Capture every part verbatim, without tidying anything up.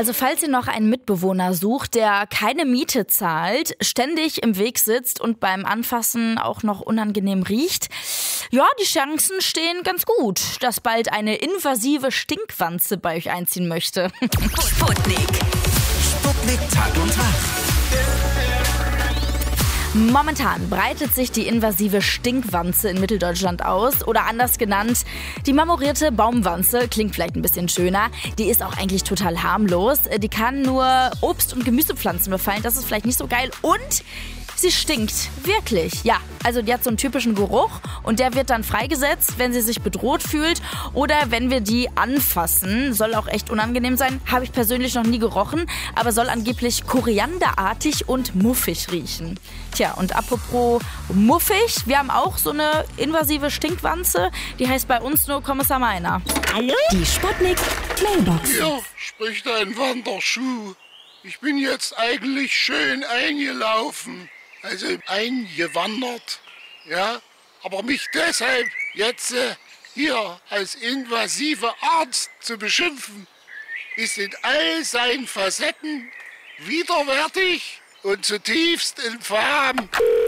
Also falls ihr noch einen Mitbewohner sucht, der keine Miete zahlt, ständig im Weg sitzt und beim Anfassen auch noch unangenehm riecht, ja, die Chancen stehen ganz gut, dass bald eine invasive Stinkwanze bei euch einziehen möchte. Sputnik. Sputnik Tag und Nacht. Momentan breitet sich die invasive Stinkwanze in Mitteldeutschland aus oder anders genannt, die marmorierte Baumwanze, klingt vielleicht ein bisschen schöner, die ist auch eigentlich total harmlos, die kann nur Obst- und Gemüsepflanzen befallen, das ist vielleicht nicht so geil und sie stinkt, wirklich, ja. Also die hat so einen typischen Geruch und der wird dann freigesetzt, wenn sie sich bedroht fühlt oder wenn wir die anfassen. Soll auch echt unangenehm sein, habe ich persönlich noch nie gerochen, aber soll angeblich korianderartig und muffig riechen. Tja, und apropos muffig, wir haben auch so eine invasive Stinkwanze, die heißt bei uns nur Kommissar Meiner. Hallo? Die Sputnik Mailbox. Hier spricht ein Wanderschuh. Ich bin jetzt eigentlich schön eingelaufen, also eingewandert, ja, aber mich deshalb jetzt äh, hier als invasive Art zu beschimpfen, ist in all seinen Facetten widerwärtig und zutiefst infam.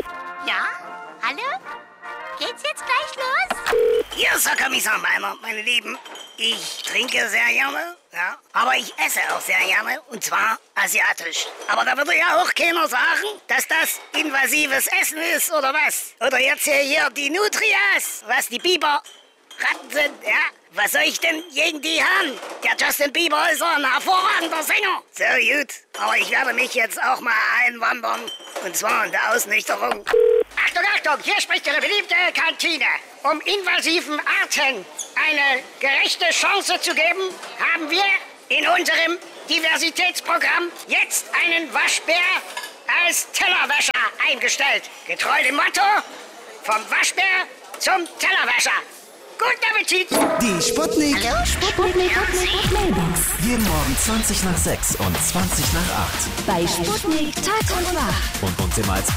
Ja? Hallo? Geht's jetzt gleich los? Hier ist der Kommissar Meiner, meine Lieben. Ich trinke sehr gerne, ja, aber ich esse auch sehr gerne, und zwar asiatisch. Aber da würde ja auch keiner sagen, dass das invasives Essen ist, oder was? Oder jetzt hier, hier die Nutrias, was die Biber Ratten sind, ja. Was soll ich denn gegen die haben? Der Justin Bieber ist doch ein hervorragender Sänger. So gut, aber ich werde mich jetzt auch mal einwandern, und zwar in der Ausnüchterung. Achtung, Achtung, hier spricht Ihre beliebte Kantine. Um invasiven Arten eine gerechte Chance zu geben, haben wir in unserem Diversitätsprogramm jetzt einen Waschbär als Tellerwäscher eingestellt. Getreu dem Motto, vom Waschbär zum Tellerwäscher. Guten Appetit! Die Sputnik. Hallo, Sputnik. Mailbox. Jeden Morgen zwanzig nach sechs und zwanzig nach acht. Bei Sputnik Tag und Nacht. Und uns immer als